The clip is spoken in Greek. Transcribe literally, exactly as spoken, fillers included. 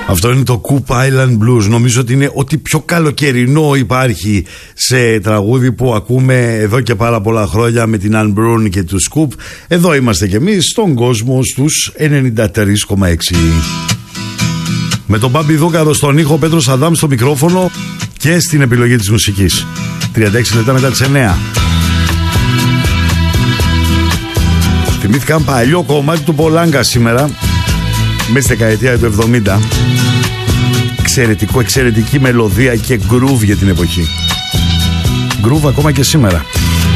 Αυτό είναι το Coop Island Blues. Νομίζω ότι είναι ό,τι πιο καλοκαιρινό υπάρχει σε τραγούδι που ακούμε εδώ και πάρα πολλά χρόνια με την Anne Brun και τους Coop. Εδώ είμαστε κι εμείς στον κόσμο στους ενενήντα τρία κόμμα έξι. Με τον Μπάμπη Δούκαδο στον ήχο, Πέτρος Αδάμ στο μικρόφωνο και στην επιλογή της μουσικής. τριάντα έξι λεπτά μετά τις εννιά. Θυμήθηκα ένα παλιό κομμάτι του Πολάγκα σήμερα, μέσα στη δεκαετία του εβδομήντα. Εξαιρετικό, εξαιρετική μελωδία και groove για την εποχή. Groove ακόμα και σήμερα.